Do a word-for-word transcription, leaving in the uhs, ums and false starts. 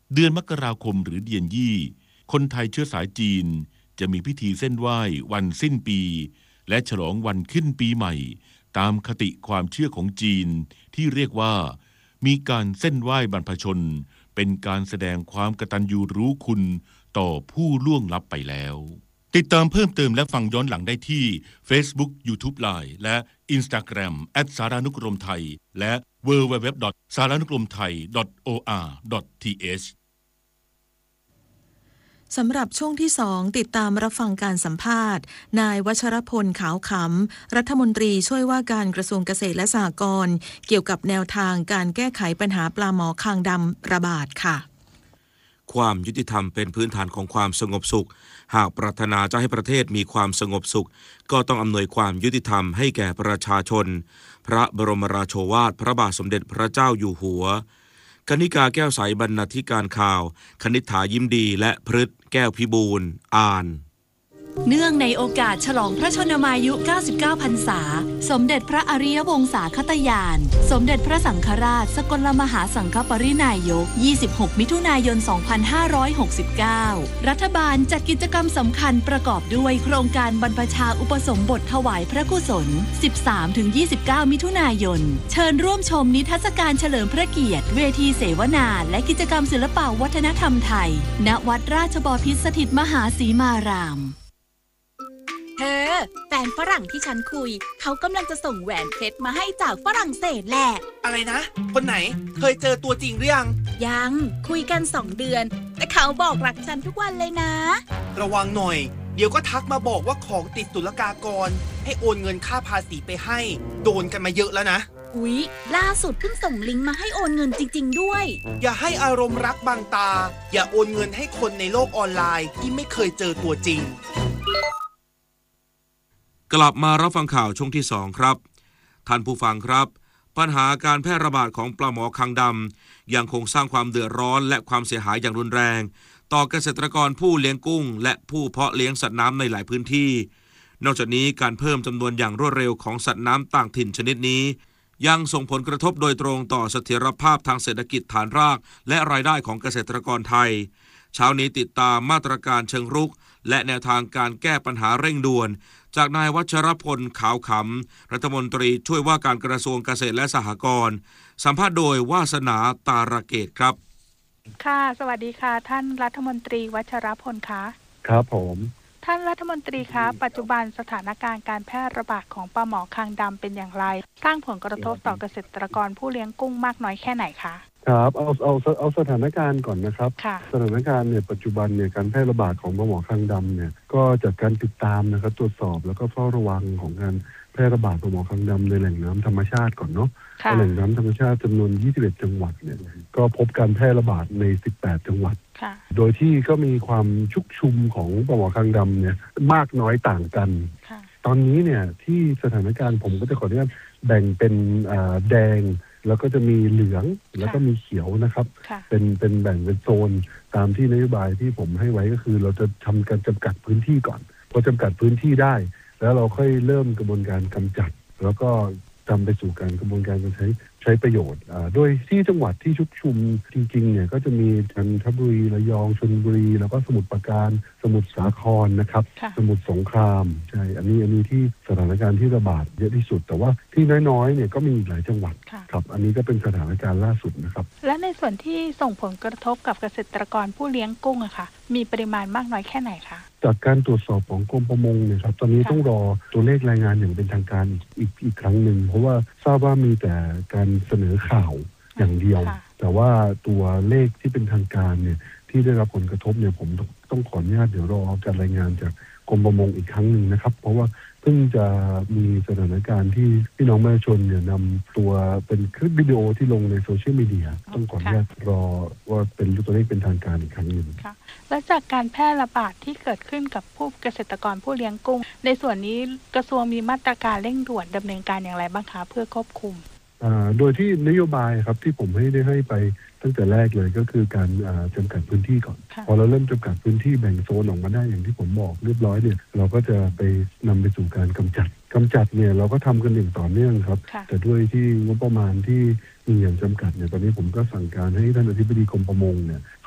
เดือนมกราคมหรือเดือนยี่คนไทยเชื้อสายจีนจะมีพิธีเส้นไหว้วันสิ้นปีและฉลองวันขึ้นปีใหม่ตามคติความเชื่อของจีนที่เรียกว่ามีการเส้นไหว้บรรพชนเป็นการแสดงความกตัญญูรู้คุณต่อผู้ล่วงลับไปแล้วติดตามเพิ่มเติมและฟังย้อนหลังได้ที่ Facebook YouTube Line และ Instagram แอท สารานุกรมไทยและ ดับเบิลยู ดับเบิลยู ดับเบิลยู ดอท สารานุกรมไทย ดอท โอ อาร์ ดอท ที เอชสำหรับช่วงที่สองติดตามรับฟังการสัมภาษณ์นายวัชรพลขาวขำรัฐมนตรีช่วยว่าการกระทรวงเกษตรและสหกรณ์เกี่ยวกับแนวทางการแก้ไขปัญหาปลาหมอคางดำระบาดค่ะความยุติธรรมเป็นพื้นฐานของความสงบสุขหากปรารถนาจะให้ประเทศมีความสงบสุขก็ต้องอำนวยความยุติธรรมให้แก่ประชาชนพระบรมราโชวาทพระบาทสมเด็จพระเจ้าอยู่หัวกนิกาแก้วใสบรรณาธิการข่าวคณิษฐายิ้มดีและพฤทธิ์แก้วพิบูลย์อ่านเนื่องในโอกาสฉลองพระชนมายุเก้าสิบเก้าพรรษาสมเด็จพระอริยวงศาคตญาณสมเด็จพระสังฆราชสกลมหาสังฆปรินายกยี่สิบหกมิถุนายนสองพันห้าร้อยหกสิบเก้ารัฐบาลจัดกิจกรรมสำคัญประกอบด้วยโครงการบรรพชาอุปสมบทถวายพระกุศล สิบสามถึงยี่สิบเก้า มิถุนายนเชิญร่วมชมนิทรรศการเฉลิมพระเกียรติเวทีเสวนาและกิจกรรมศิลปวัฒนธรรมไทยณวัดราชบพิตรสถิตมหาสีมารามเธอแฟนฝรั่งที่ฉันคุยเขากำลังจะส่งแหวนเพชรมาให้จากฝรั่งเศสแหละอะไรนะคนไหนเคยเจอตัวจริงหรือยังยังคุยกันสองเดือนแต่เขาบอกรักฉันทุกวันเลยนะระวังหน่อยเดี๋ยวก็ทักมาบอกว่าของติดศุลกากรให้โอนเงินค่าภาษีไปให้โดนกันมาเยอะแล้วนะอุ๊ยล่าสุดเพิ่งส่งลิงก์มาให้โอนเงินจริงๆด้วยอย่าให้อารมณ์รักบังตาอย่าโอนเงินให้คนในโลกออนไลน์ที่ไม่เคยเจอตัวจริงกลับมารับฟังข่าวช่วงที่สองครับท่านผู้ฟังครับปัญหาการแพร่ระบาดของปลาหมอคางดำยังคงสร้างความเดือดร้อนและความเสียหายอย่างรุนแรงต่อเกษตรกรผู้เลี้ยงกุ้งและผู้เพาะเลี้ยงสัตว์น้ำในหลายพื้นที่นอกจากนี้การเพิ่มจำนวนอย่างรวดเร็วของสัตว์น้ำต่างถิ่นชนิดนี้ยังส่งผลกระทบโดยตรงต่อเสถียรภาพทางเศรษฐกิจฐานรากและรายได้ของเกษตรกรไทยเช้านี้ติดตามมาตรการเชิงรุกและแนวทางการแก้ปัญหาเร่งด่วนจากนายวัชรพลขาวขำรัฐมนตรีช่วยว่าการกระทรวงเกษตรและสหกรณ์สัมภาษณ์โดยวาสนาตาระเกตครับค่ะสวัสดีค่ะท่านรัฐมนตรีวัชรพลคะครับผมท่านรัฐมนตรีคะปัจจุบันสถานการณ์การแพร่ระบาดของปลาหมอคางดำเป็นอย่างไรสร้างผลกระทบต่อเกษตรกรผู้เลี้ยงกุ้งมากน้อยแค่ไหนคะครับเอาเอาเอาสถานการณ์ก่อนนะครับสถานการณ์เนี่ยปัจจุบันเนี่ยการแพร่ระบาดของปลาหมอคางดำเนี่ยก็จากการติดตามนะครับตรวจสอบแล้วก็เฝ้าระวังของการแพร่ระบาดปลาหมอคางดำในแหล่งน้ำธรรมชาติก่อนเนาะแหล่งน้ำธรรมชาติจำนวนยี่สิบเอ็ดจังหวัดเนี่ยก็พบการแพร่ระบาดในสิบแปดจังหวัดโดยที่ก็มีความชุกชุมของปลาหมอคางดำเนี่ยมากน้อยต่างกันตอนนี้เนี่ยที่สถานการณ์ผมก็จะขออนุญาตแบ่งเป็นแดงแล้วก็จะมีเหลืองแล้วก็มีเขียวนะครับเป็นเป็นแบ่งเป็นโซนตามที่นโยบายที่ผมให้ไว้ก็คือเราจะทำการจำกัดพื้นที่ก่อนพอจำกัดพื้นที่ได้แล้วเราค่อยเริ่มกระบวนการกำจัดแล้วก็นำไปสู่การกระบวนการการใช้ใช้ประโยชน์โดยที่จังหวัดที่ชุกชุมจริงๆเนี่ยก็จะมีจันทบุรีระยองชลบุรีแล้วก็สมุทรปราการสมุทรสาครนะครับสมุทรสงครามใช่อันนี้อันนี้ที่สถานการณ์ที่ระบาดเยอะที่สุดแต่ว่าที่น้อยๆเนี่ยก็มีหลายจังหวัดครับอันนี้ก็เป็นสถานการณ์ล่าสุดนะครับและในส่วนที่ส่งผลกระทบกับเกษตรกรผู้เลี้ยงกุ้งอะค่ะมีปริมาณมากน้อยแค่ไหนคะจากการตรวจสอบของกรมประมงเนี่ยครับตอนนี้ต้องรอตัวเลขรายงานอย่างเป็นทางการอีกอีกครั้งหนึ่งเพราะว่าทราบว่ามีแต่การเสนอข่าวอย่างเดียวแต่ว่าตัวเลขที่เป็นทางการเนี่ยที่ได้รับผลกระทบเนี่ยผมต้องขออนุญาตเดี๋ยวรอการรายงานจากกรมประมงอีกครั้งหนึ่งนะครับเพราะว่าเพิ่งจะมีสถานการณ์ที่พี่น้องประชาชนเนี่ยนำตัวเป็นคลิปวิดีโอที่ลงในโซเชียลมีเดียต้องขออนุญาตรอว่าเป็นตัวเลขเป็นทางการอีกครั้งหนึ่งและจากการแพร่ระบาดที่เกิดขึ้นกับผู้เกษตรกรผู้เลี้ยงกุ้งในส่วนนี้กระทรวงมีมาตรการเร่งด่วนดำเนินการอย่างไรบ้างคะเพื่อควบคุมโดยที่นโยบายครับที่ผมให้ได้ให้ไปตั้งแต่แรกเลยก็คือการจำกัดพื้นที่ก่อนพอเราเริ่มจำกัดพื้นที่แบ่งโซนออกมาได้อย่างที่ผมบอกเรียบร้อยเนี่ยเราก็จะไปนำไปสู่การกำจัดกำจัดเนี่ยเราก็ทำกันอย่างต่อเนื่องครับแต่ด้วยที่งบประมาณที่มีอย่างจำกัดเนี่ยตอนนี้ผมก็สั่งการให้ท่านอธิบดีกรมประมงเนี่ย